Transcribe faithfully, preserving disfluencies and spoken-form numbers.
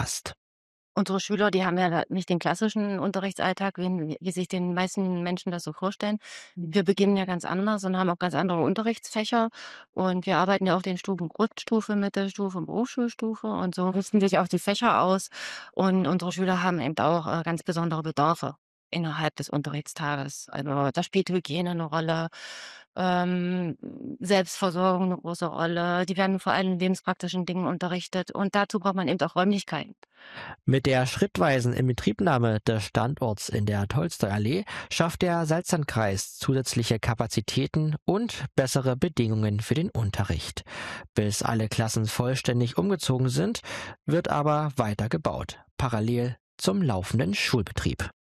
hast. Unsere Schüler, die haben ja da nicht den klassischen Unterrichtsalltag, wie wie sich den meisten Menschen das so vorstellen. Wir beginnen ja ganz anders und haben auch ganz andere Unterrichtsfächer und wir arbeiten ja auf den Stufen Grundstufe, Mittelstufe und Berufsschulstufe und so rüsten sich auch die Fächer aus und unsere Schüler haben eben auch, äh, ganz besondere Bedarfe innerhalb des Unterrichtstages. Also, da spielt Hygiene 'ne Rolle, ähm, Selbstversorgung 'ne große Rolle. Die werden vor allem in lebenspraktischen Dingen unterrichtet und dazu braucht man eben auch Räumlichkeiten. Mit der schrittweisen Inbetriebnahme des Standorts in der Tolstoi-Allee schafft der Salzlandkreis zusätzliche Kapazitäten und bessere Bedingungen für den Unterricht. Bis alle Klassen vollständig umgezogen sind, wird aber weiter gebaut, parallel zum laufenden Schulbetrieb.